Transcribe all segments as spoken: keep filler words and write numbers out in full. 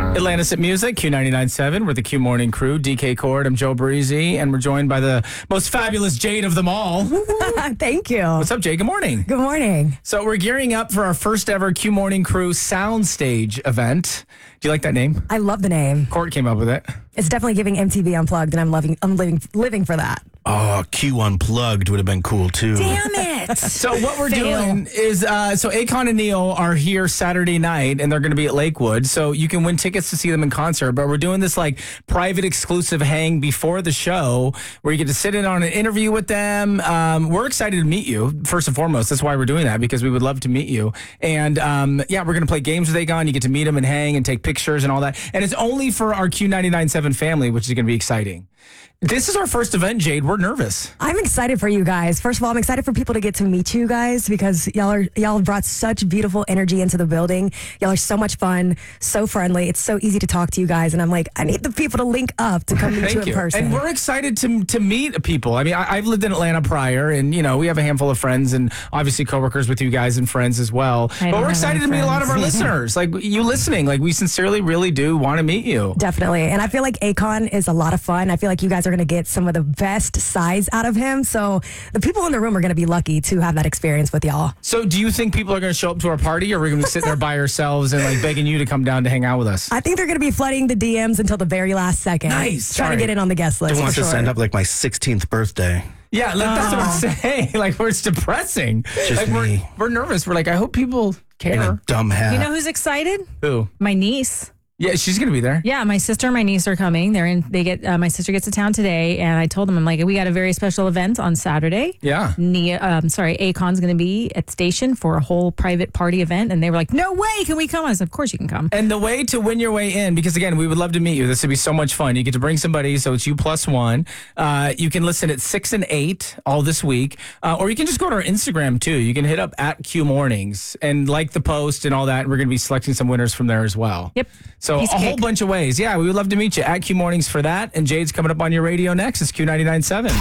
Atlantis at Music, Q ninety-nine point seven. We're the Q Morning Crew. D K Cord, I'm Joe Breezy, and we're joined by the most fabulous Jade of them all. Thank you. What's up, Jade? Good morning. Good morning. So we're gearing up for our first ever Q Morning Crew Soundstage event. Do you like that name? I love the name. Cord came up with it. It's definitely giving M T V Unplugged, and I'm loving. I'm living living for that. Oh, Q Unplugged would have been cool too. Damn it! So what we're Fail. doing is, uh, so Akon and Neil are here Saturday night, and they're going to be at Lakewood. So you can win tickets to see them in concert. But we're doing this like private exclusive hang before the show, where you get to sit in on an interview with them. Um, we're excited to meet you first and foremost. That's why we're doing that, because we would love to meet you. And um, yeah, we're going to play games with Akon. You get to meet him and hang and take pictures and all that. And it's only for our Q ninety-nine point seven family, which is going to be exciting. This is our first event, Jade. We're nervous. I'm excited for you guys. First of all, I'm excited for people to get to meet you guys because y'all are y'all have brought such beautiful energy into the building. Y'all are so much fun, so friendly. It's so easy to talk to you guys, and I'm like, I need the people to link up to come meet Thank you in you. person. And we're excited to to meet people. I mean, I, I've lived in Atlanta prior, and you know, we have a handful of friends, and obviously coworkers with you guys and friends as well. I But don't we're have excited any to meet a lot of our friends. listeners, like you listening. Like we sincerely, really do want to meet you. Definitely. And I feel like Akon is a lot of fun. I feel like you guys are going to get some of the best sides out of him. So the people in the room are going to be lucky to have that experience with y'all. So, do you think people are going to show up to our party, or are we going to sit there by ourselves and like begging you to come down to hang out with us? I think they're going to be flooding the D Ms until the very last second. Nice. Trying Sorry. to get in on the guest list. I want for this to sure. end up like my sixteenth birthday. Yeah, like, that's what I'm Oh. saying. Like, we're it's depressing. Just like, we're, me. we're nervous. We're like, I hope people In care. a dumb hat. You know who's excited? Who? My niece. Yeah, she's going to be there. Yeah, my sister and my niece are coming. They're in. They get. Uh, my sister gets to town today, and I told them, I'm like, we got a very special event on Saturday. Yeah. Nia, um, sorry, Akon's going to be at station for a whole private party event, and they were like, "No way, can we come?" I said, "Of course you can come." And the way to win your way in, because again, we would love to meet you. This would be so much fun. You get to bring somebody, so it's you plus one. Uh, you can listen at six and eight all this week, uh, or you can just go to our Instagram too. You can hit up at Q Mornings and like the post and all that. We're going to be selecting some winners from there as well. Yep. So Piece a of whole cake. bunch of ways. Yeah, we would love to meet you at Q Mornings for that. And Jade's coming up on your radio next. It's Q ninety-nine point seven.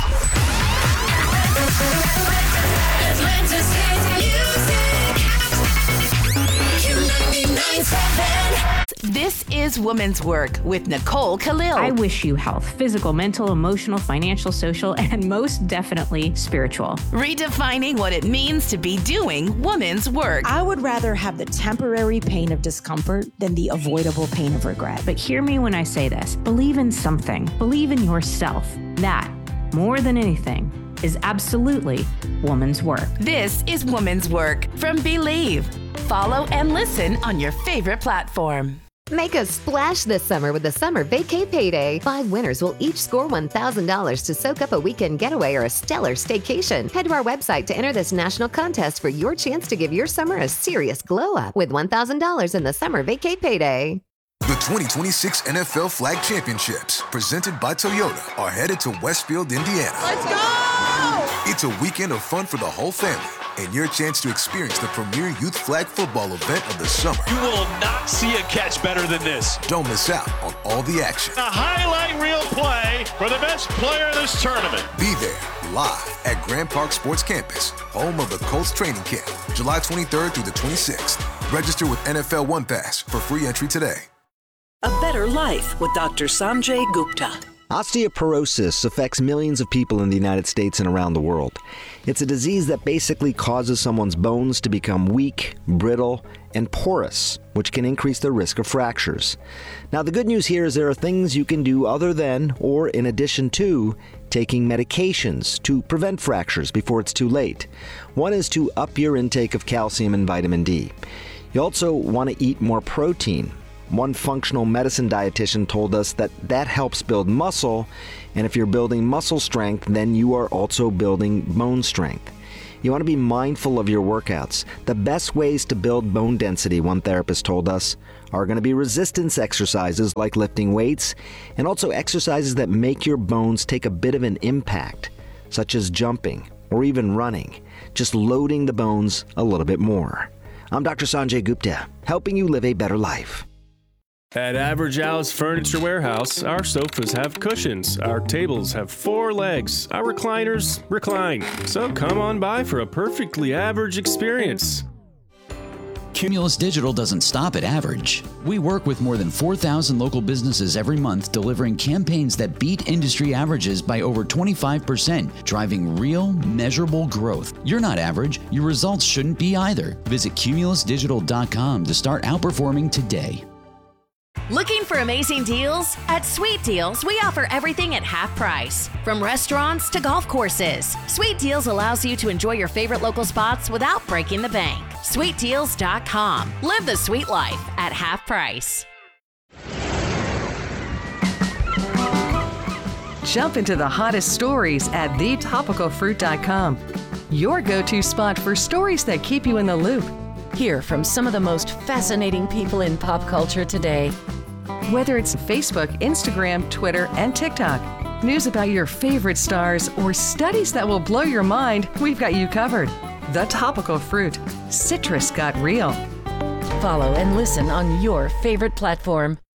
Atlantis hit music. Q ninety-nine point seven. This is Woman's Work with Nicole Khalil. I wish you health, physical, mental, emotional, financial, social, and most definitely spiritual. Redefining what it means to be doing woman's work. I would rather have the temporary pain of discomfort than the avoidable pain of regret. But hear me when I say this. Believe in something. Believe in yourself. That, more than anything, is absolutely woman's work. This is Woman's Work from Believe. Follow and listen on your favorite platform. Make a splash this summer with the Summer Vacay Payday. Five winners will each score one thousand dollars to soak up a weekend getaway or a stellar staycation. Head to our website to enter this national contest for your chance to give your summer a serious glow up with one thousand dollars in the Summer Vacay Payday. The twenty twenty-six N F L Flag Championships, presented by Toyota, are headed to Westfield, Indiana. Let's go! It's a weekend of fun for the whole family and your chance to experience the premier youth flag football event of the summer. You will not see a catch better than this. Don't miss out on all the action. A highlight reel play for the best player of this tournament. Be there live at Grand Park Sports Campus, home of the Colts training camp, July twenty-third through the twenty-sixth. Register with N F L One Pass for free entry today. A Better Life with Doctor Sanjay Gupta. Osteoporosis affects millions of people in the United States and around the world. It's a disease that basically causes someone's bones to become weak, brittle, and porous, which can increase the risk of fractures. Now, the good news here is there are things you can do other than, or in addition to, taking medications to prevent fractures before it's too late. One is to up your intake of calcium and vitamin D. You also want to eat more protein. One functional medicine dietitian told us that that helps build muscle, and if you're building muscle strength, then you are also building bone strength. You want to be mindful of your workouts. The best ways to build bone density, one therapist told us, are going to be resistance exercises like lifting weights, and also exercises that make your bones take a bit of an impact, such as jumping or even running, just loading the bones a little bit more. I'm Doctor Sanjay Gupta, helping you live a better life. At Average Al's Furniture Warehouse, our sofas have cushions, our tables have four legs, our recliners recline. So come on by for a perfectly average experience. Cumulus Digital doesn't stop at average. We work with more than four thousand local businesses every month, delivering campaigns that beat industry averages by over twenty-five percent, driving real, measurable growth. You're not average. Your results shouldn't be either. Visit cumulus digital dot com to start outperforming today. Looking for amazing deals? At Sweet Deals, we offer everything at half price. From restaurants to golf courses, Sweet Deals allows you to enjoy your favorite local spots without breaking the bank. sweet deals dot com. Live the sweet life at half price. Jump into the hottest stories at the topical fruit dot com. Your go-to spot for stories that keep you in the loop. Hear from some of the most fascinating people in pop culture today. Whether it's Facebook, Instagram, Twitter, and TikTok, news about your favorite stars, or studies that will blow your mind, we've got you covered. The Topical Fruit. Citrus got real. Follow and listen on your favorite platform.